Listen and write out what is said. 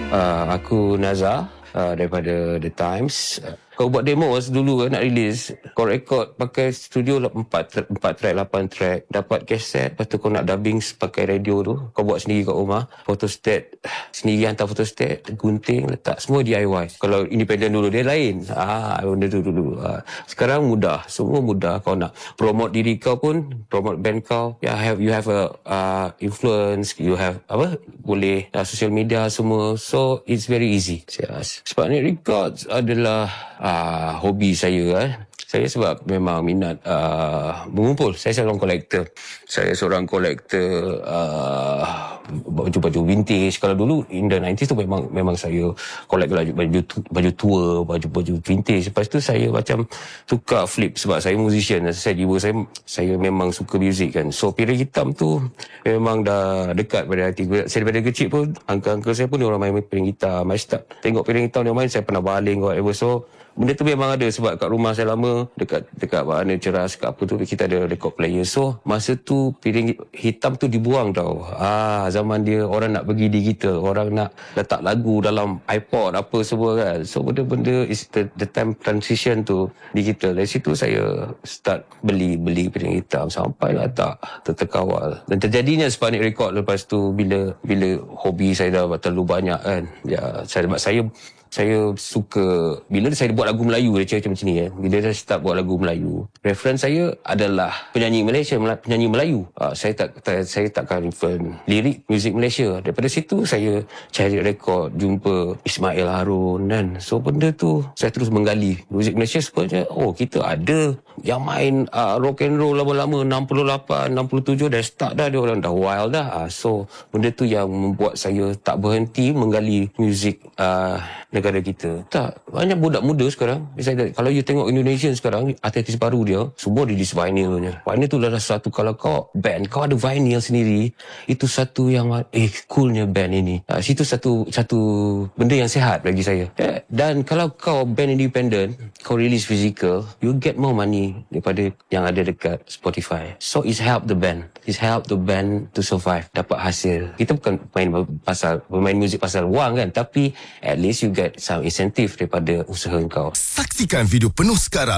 Aku Nazar daripada The Times. Kau buat demo dulu nak release, kau record pakai studio 4 track, 8 track, dapat kaset, lepas tu kau nak dubbing pakai radio tu, kau buat sendiri kat rumah, photostat sendiri, hantar photostat, gunting, letak, semua DIY. Kalau independent dulu dia lain, benda tu dulu. Sekarang mudah, semua mudah. Kau nak promote diri kau pun, promote band kau, you have a influence, you have boleh social media semua, so it's very easy. Sputnik Records adalah hobi saya. Saya sebab memang minat mengumpul. Saya seorang kolektor baju-baju vintage. Kalau dulu in the 90s tu memang saya collect baju tua, baju vintage. Lepas tu saya macam tukar flip sebab saya musician. Saya memang suka music kan. So piring hitam tu memang dah dekat pada hati. Saya daripada kecil pun, uncle saya pun orang main piring hitam. I start tengok piring hitam dia main, saya pernah baling whatever. So benda tu memang ada sebab kat rumah saya lama dekat mana ceras kat apa tu kita ada record player. So masa tu piring hitam tu dibuang tau. Zaman dia orang nak pergi digital, orang nak letak lagu dalam iPod apa semua kan. So benda-benda is the time transition tu digital. Dari situ saya start beli piring hitam sampailah tak terkawal. Dan terjadinya Sputnik Record lepas tu bila hobi saya dah terlalu banyak kan. Saya suka bila saya buat lagu Melayu dia macam ni kan. Bila saya start buat lagu Melayu, reference saya adalah penyanyi Malaysia, penyanyi Melayu. Saya takkan reference lirik muzik Malaysia. Daripada situ saya cari rekod, jumpa Ismail Harun kan. So benda tu saya terus menggali muzik Malaysia sebenarnya. Kita ada yang main rock and roll lama-lama 68, 67 dah start dah, dia orang dah wild dah. So benda tu yang membuat saya tak berhenti menggali muzik negara kita. Tak, banyak budak muda sekarang. Misalnya, kalau you tengok Indonesian sekarang, artis baru dia, semua release vinylnya. Vinyl tu adalah satu, kalau kau band, kau ada vinyl sendiri, itu satu yang, coolnya band ini. Situ satu benda yang sihat bagi saya. Dan kalau kau band independent, kau release physical, you get more money daripada yang ada dekat Spotify. So, it's help the band. It's help the band to survive, dapat hasil. Kita bukan bermain muzik pasal wang kan, tapi at least you get some incentive daripada usaha kau. Saksikan video penuh sekarang